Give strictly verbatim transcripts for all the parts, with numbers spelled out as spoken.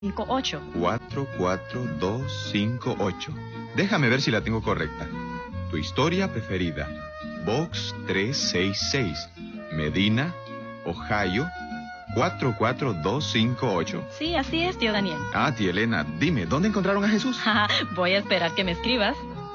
cinco ocho. cuatro cuatro dos cinco ocho. Déjame ver si la tengo correcta. Tu historia preferida. Box trescientos sesenta y seis. Medina, Ohio, cuatro cuatro dos cinco ocho. Sí, así es, tío Daniel. Ah, tía Elena, dime, ¿dónde encontraron a Jesús? Voy a esperar que me escribas.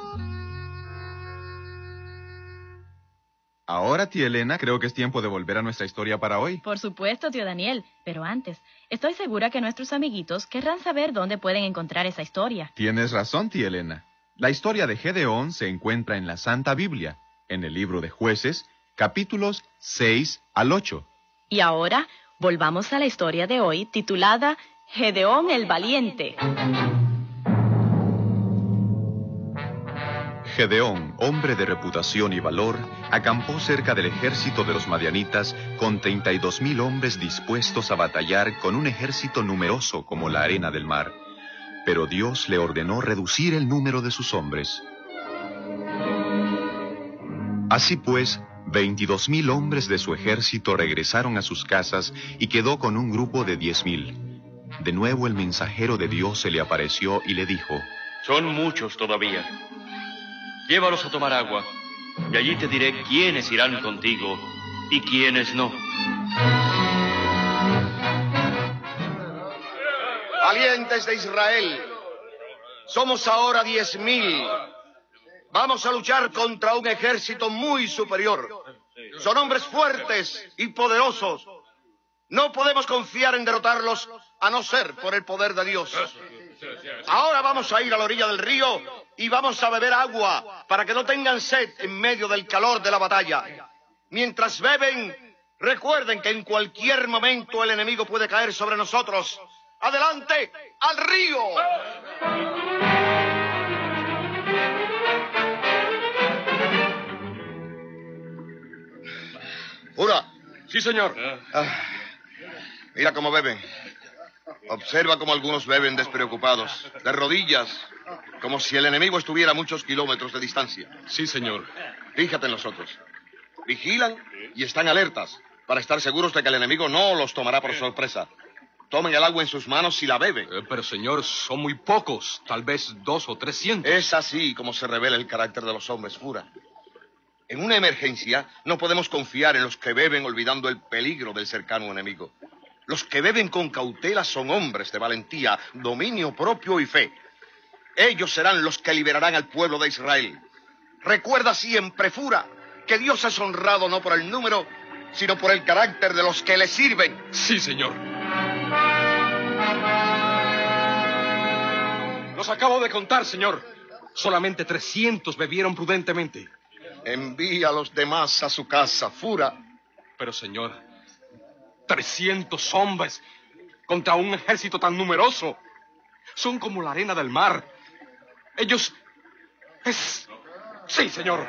Ahora, tía Elena, creo que es tiempo de volver a nuestra historia para hoy. Por supuesto, tío Daniel. Pero antes, estoy segura que nuestros amiguitos querrán saber dónde pueden encontrar esa historia. Tienes razón, tía Elena. La historia de Gedeón se encuentra en la Santa Biblia, en el libro de Jueces, capítulos seis al ocho. Y ahora, volvamos a la historia de hoy, titulada Gedeón el Valiente. Gedeón, hombre de reputación y valor, acampó cerca del ejército de los madianitas con treinta y dos mil hombres dispuestos a batallar con un ejército numeroso como la arena del mar. Pero Dios le ordenó reducir el número de sus hombres. Así pues, veintidós mil hombres de su ejército regresaron a sus casas y quedó con un grupo de diez mil. De nuevo el mensajero de Dios se le apareció y le dijo: Son muchos todavía. Llévalos a tomar agua, y allí te diré quiénes irán contigo y quiénes no. Valientes de Israel, somos ahora diez mil. Vamos a luchar contra un ejército muy superior. Son hombres fuertes y poderosos. No podemos confiar en derrotarlos a no ser por el poder de Dios. Ahora vamos a ir a la orilla del río y vamos a beber agua para que no tengan sed en medio del calor de la batalla. Mientras beben, recuerden que en cualquier momento el enemigo puede caer sobre nosotros. ¡Adelante, al río! ¡Pura! Sí, señor. Ah, mira cómo beben. Observa cómo algunos beben despreocupados, de rodillas, como si el enemigo estuviera a muchos kilómetros de distancia. Sí, señor. Fíjate en los otros. Vigilan y están alertas para estar seguros de que el enemigo no los tomará por sorpresa. Tomen el agua en sus manos y la beben. Eh, pero, señor, son muy pocos. Tal vez dos o trescientos. Es así como se revela el carácter de los hombres, Fura. En una emergencia no podemos confiar en los que beben olvidando el peligro del cercano enemigo. Los que beben con cautela son hombres de valentía, dominio propio y fe. Ellos serán los que liberarán al pueblo de Israel. Recuerda siempre, Fura, que Dios es honrado no por el número, sino por el carácter de los que le sirven. Sí, señor. Los acabo de contar, señor. Solamente trescientos bebieron prudentemente. Envía a los demás a su casa, Fura. Pero, señor, trescientos hombres contra un ejército tan numeroso. Son como la arena del mar. Ellos... es... Sí, señor.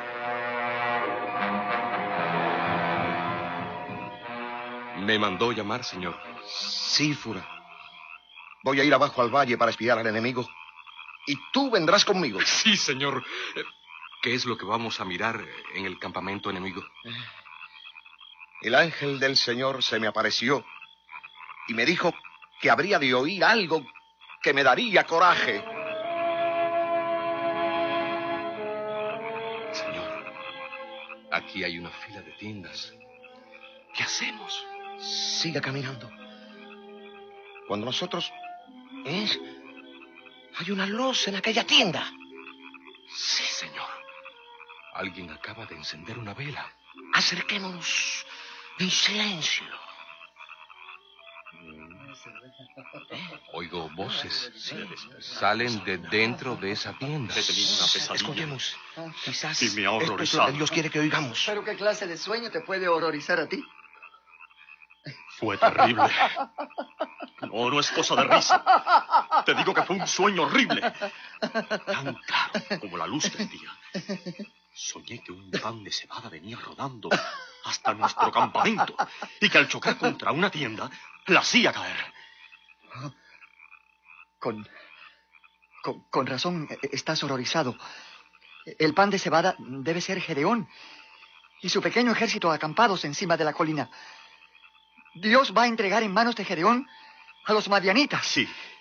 ¿Me mandó llamar, señor? Sí, Fura. Voy a ir abajo al valle para espiar al enemigo. Y tú vendrás conmigo. Sí, señor. ¿Qué es lo que vamos a mirar en el campamento enemigo? El ángel del Señor se me apareció y me dijo que habría de oír algo que me daría coraje. Señor, aquí hay una fila de tiendas. ¿Qué hacemos? Siga caminando. Cuando nosotros... ¿Eh? Hay una luz en aquella tienda. Sí, señor. Alguien acaba de encender una vela. Acerquémonos en silencio. Oigo voces. Sí. Salen de dentro de esa tienda. He tenido una pesadilla. Escuchemos. Quizás Y me ha esto es horrorizado. lo que Dios quiere que oigamos. ¿Pero qué clase de sueño te puede horrorizar a ti? Fue terrible. No, no es cosa de risa. Te digo que fue un sueño horrible. Tan claro como la luz del día. Soñé que un pan de cebada venía rodando hasta nuestro campamento y que al chocar contra una tienda la hacía caer. Con, con, con razón estás horrorizado. El pan de cebada debe ser Gedeón y su pequeño ejército acampados encima de la colina. Dios va a entregar en manos de Gedeón a los madianitas. Sí,